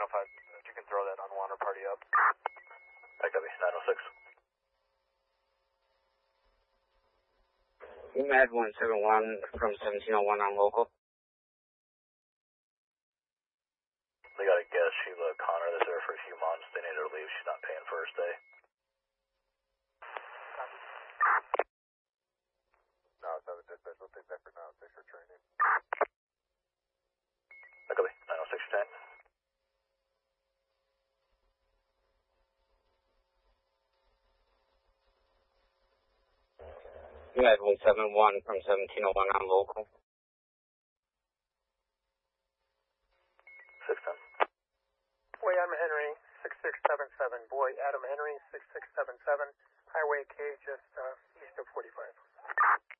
modified. You can throw that unwanted party up. I copy, 906. Med 171 from 1701 on local. They got a guest, Sheila Connor, that's there for a few months. They need her to leave. She's not paying for her stay. No, it's not a dispatch. We'll take that for now. It's for training. I copy, 906 your time. Med 171 from 1701 on local. 610. Boy Adam Henry, 6677. Boy Adam Henry, 6677. Highway K, just east of 45.